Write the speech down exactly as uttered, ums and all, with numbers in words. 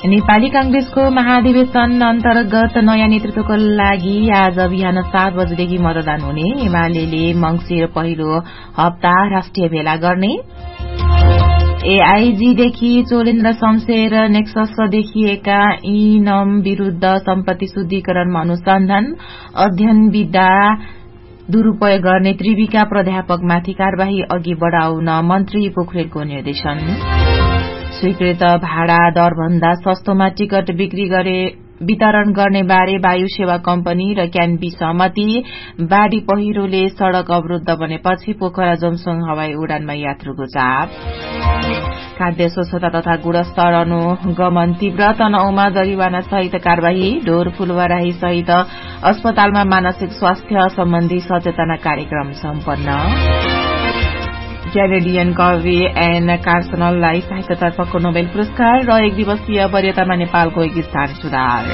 नेपाली कांग्रेसको महाधिवेशन अन्तर्गत नयाँ नेतृत्वको लागि आज बिहान सात बजेदेखि मतदान हुने। एमाले मंगिर पहिलो हप्ता राष्ट्रिय भेला गर्ने। एआईजीदेखि चोलेन्द्र शमशेर नेक्सस देखिएका इनम विरूद्ध सम्पत्ति शुद्धिकरणमा अनुसन्धान। अध्ययन विधा दुरूपयोग गर्ने त्रिविका प्राध्यापकमाथि कार्यवाही अघि बढ़ाउन मन्त्री पोखरेलको निर्देशन। स्वीकृत भाडा दरभन्दा सस्तोमा टिकट बिक्री गरे वितरण गर्ने बारे वायु सेवा कम्पनी र क्यानबी सहमति। बाढ़ी पहिरोले सड़क अवरूद्ध बनेपछि पोखरा जोमसोङ हवाई उडानमा यात्रुको चाप। खाद्य स्वच्छता तथा गुणस्तर अनुगमन तीव्र तनहुमा जरिवाना सहित कार्यवाही। ढोर फुलवाराही सहित अस्पतालमा मानसिक स्वास्थ्य सम्बन्धी सचेतना कार्यक्रम सम्पन्न। क्यानेडियन कवि एन कार्सनललाई साहित्यतर्फको नोबेल पुरस्कार र एक दिवसीय वरीयतामा नेपालको एक स्थान सुधार।